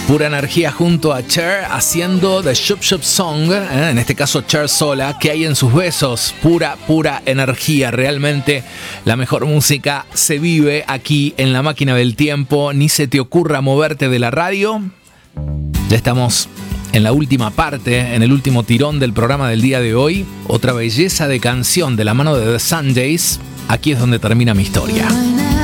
Pura energía junto a Cher haciendo The Shup Shup Song, en este caso Cher sola. ¿Qué hay en sus besos? Pura energía. Realmente la mejor música se vive aquí en La Máquina del Tiempo. Ni se te ocurra moverte de la radio. Ya estamos en la última parte, en el último tirón del programa del día de hoy. Otra belleza de canción de la mano de The Sundays. Aquí es donde termina mi historia.